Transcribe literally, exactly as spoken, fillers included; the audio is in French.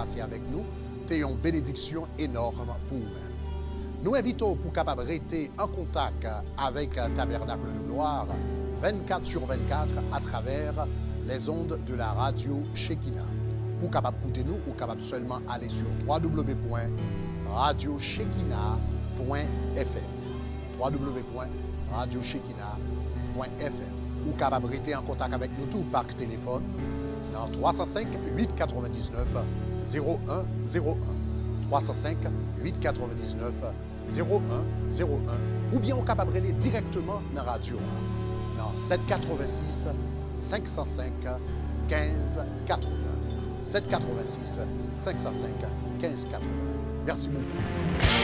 passé avec nous. C'est une bénédiction énorme pour nous. Nous invitons pour capable rester en contact avec Tabernacle de Gloire vingt-quatre sur vingt-quatre à travers les ondes de la radio Shekinah. Pour capable écouter nous, ou capable seulement aller sur w w w point radio shekinah point f m. w w w point radio shekinah point f m. Ou capable rester en contact avec nous tout par téléphone dans trois zéro cinq, huit cent quatre-vingt-dix-neuf, zéro un zéro un. trois zéro cinq, huit cent quatre-vingt-dix-neuf, zéro un zéro un. Ou bien on capable aller directement dans la radio dans sept cent quatre-vingt-six, cinq cent cinq, quinze quatre-vingts. sept cent quatre-vingt-six, cinq cent cinq, quinze quatre-vingts. Merci beaucoup.